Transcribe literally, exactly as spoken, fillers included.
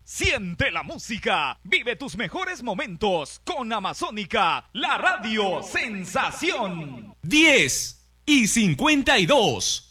Siente la música, vive tus mejores momentos con Amazónica, la radio sensación. diez y cincuenta y dos.